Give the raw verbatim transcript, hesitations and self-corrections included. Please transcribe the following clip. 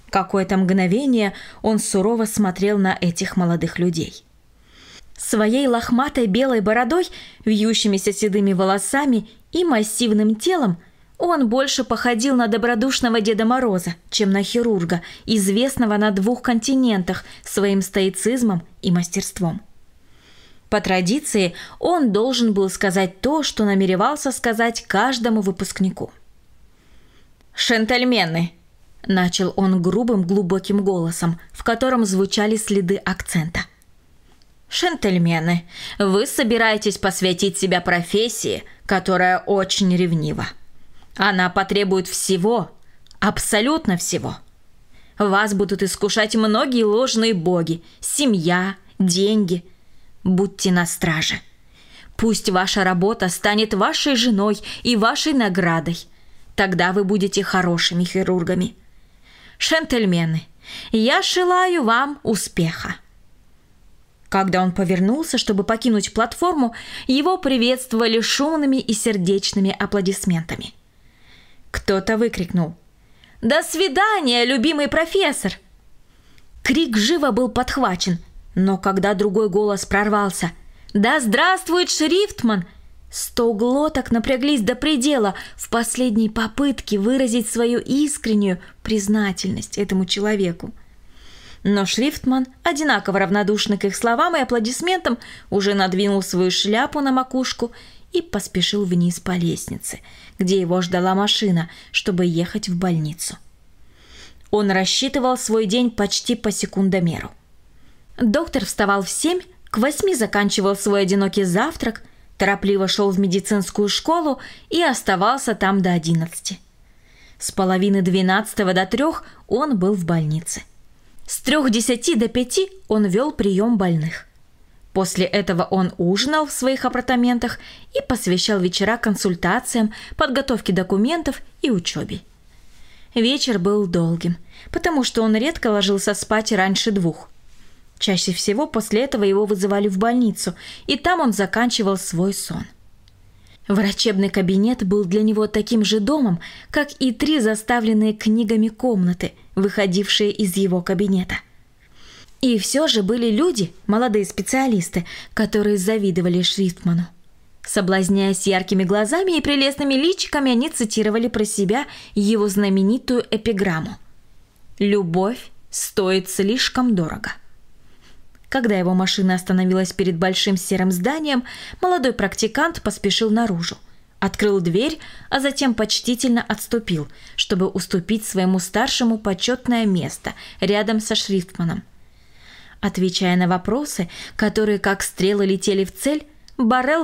Какое-то мгновение он сурово смотрел на этих молодых людей. Своей лохматой белой бородой, вьющимися седыми волосами и массивным телом он больше походил на добродушного Деда Мороза, чем на хирурга, известного на двух континентах своим стоицизмом и мастерством. По традиции он должен был сказать то, что намеревался сказать каждому выпускнику. «Шентльмены!» – начал он грубым глубоким голосом, в котором звучали следы акцента. «Шентльмены, вы собираетесь посвятить себя профессии, которая очень ревнива. Она потребует всего, абсолютно всего. Вас будут искушать многие ложные боги, семья, деньги. Будьте на страже. Пусть ваша работа станет вашей женой и вашей наградой. Тогда вы будете хорошими хирургами. Шентльмены, я желаю вам успеха». Когда он повернулся, чтобы покинуть платформу, его приветствовали шумными и сердечными аплодисментами. Кто-то выкрикнул: «До свидания, любимый профессор!» Крик живо был подхвачен, но когда другой голос прорвался: «Да здравствует Шрифтман!», сто глоток напряглись до предела в последней попытке выразить свою искреннюю признательность этому человеку. Но Шрифтман, одинаково равнодушный к их словам и аплодисментам, уже надвинул свою шляпу на макушку и поспешил вниз по лестнице, где его ждала машина, чтобы ехать в больницу. Он рассчитывал свой день почти по секундомеру. Доктор вставал в семь, к восьми заканчивал свой одинокий завтрак, торопливо шел в медицинскую школу и оставался там до одиннадцати. С половины двенадцатого до трех он был в больнице. С трех десяти до пяти он вел прием больных. После этого он ужинал в своих апартаментах и посвящал вечера консультациям, подготовке документов и учебе. Вечер был долгим, потому что он редко ложился спать раньше двух. Чаще всего после этого его вызывали в больницу, и там он заканчивал свой сон. Врачебный кабинет был для него таким же домом, как и три заставленные книгами комнаты, выходившие из его кабинета. И все же были люди, молодые специалисты, которые завидовали Шрифтману. Соблазняясь яркими глазами и прелестными личиками, они цитировали про себя его знаменитую эпиграмму: «Любовь стоит слишком дорого». Когда его машина остановилась перед большим серым зданием, молодой практикант поспешил наружу, открыл дверь, а затем почтительно отступил, чтобы уступить своему старшему почетное место рядом со Шрифтманом. Отвечая на вопросы, которые как стрелы летели в цель, Боррелл